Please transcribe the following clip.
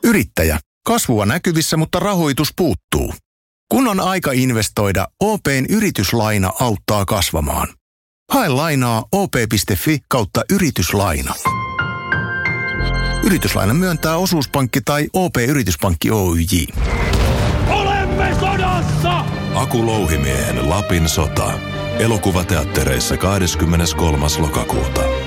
Yrittäjä. Kasvua näkyvissä, mutta rahoitus puuttuu. Kun on aika investoida, OP:n yrityslaina auttaa kasvamaan. Hae lainaa op.fi/yrityslaina. Yrityslaina myöntää osuuspankki tai OP-yrityspankki Oyj. Olemme sodassa! Aku Louhimiehen Lapin sota. Elokuvateattereissa 23. lokakuuta.